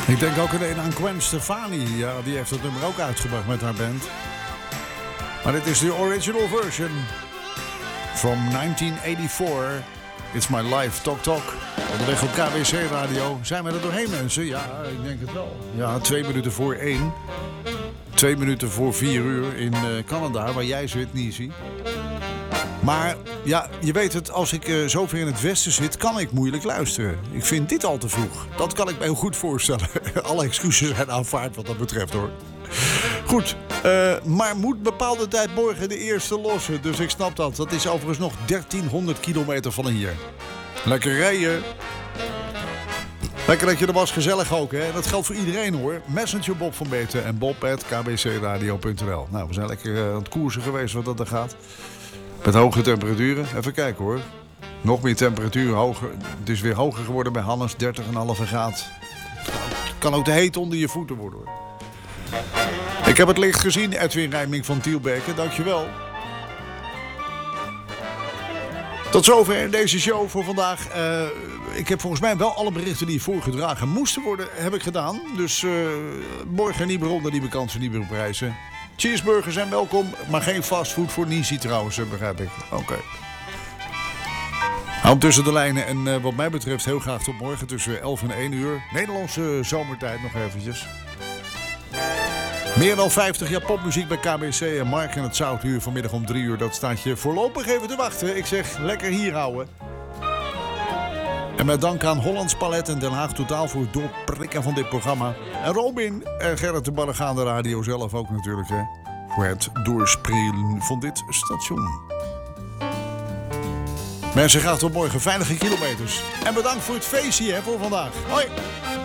Ik denk ook alleen aan Gwen Stefani. Ja, die heeft het nummer ook uitgebracht met haar band. Maar dit is de original version. From 1984. It's my life, Talk Talk. Onderweg op KWC Radio. Zijn we er doorheen, mensen? Ja, ik denk het wel. Ja, 2 minuten voor 1. 2 minuten voor 4 uur in Canada, waar jij zit, Nisi. Maar ja, je weet het, als ik zover in het westen zit, kan ik moeilijk luisteren. Ik vind dit al te vroeg. Dat kan ik me heel goed voorstellen. Alle excuses zijn aanvaard wat dat betreft, hoor. Goed, maar moet bepaalde tijd morgen de eerste lossen. Dus ik snap dat. Dat is overigens nog 1300 kilometer van hier. Lekker rijden. Lekker dat je er was, gezellig ook, hè. Dat geldt voor iedereen, hoor. Messenger Bob van Beten en bob@kbcradio.nl. Nou, we zijn lekker aan het koersen geweest wat dat er gaat. Met hoge temperaturen. Even kijken, hoor. Nog meer temperatuur, hoger. Het is weer hoger geworden bij Hannes, 30,5 graden. Het kan ook te heet onder je voeten worden, hoor. Ik heb het licht gezien, Edwin Rijming van Tielbeke. Dankjewel. Tot zover in deze show voor vandaag. Ik heb volgens mij wel alle berichten die voorgedragen moesten worden, heb ik gedaan. Dus morgen nieuwe ronde, nieuwe kansen, nieuwe prijzen. Cheeseburgers zijn welkom, maar geen fastfood voor Nisi trouwens, begrijp ik. Oké. Hou hem tussen de lijnen en wat mij betreft heel graag tot morgen tussen 11 en 1 uur. Nederlandse zomertijd nog eventjes. Meer dan 50 jaar popmuziek bij KBC en Mark en het Zoutuur vanmiddag om 3 uur. Dat staat je voorlopig even te wachten. Ik zeg lekker hier houden. En met dank aan Hollands Palet en Den Haag Totaal voor het doorprikken van dit programma. En Robin en Gerrit de Barregaande Radio zelf ook natuurlijk, hè. Voor het doorspelen van dit station. Mensen, graag tot morgen. Veilige kilometers. En bedankt voor het feestje, hè, voor vandaag. Hoi!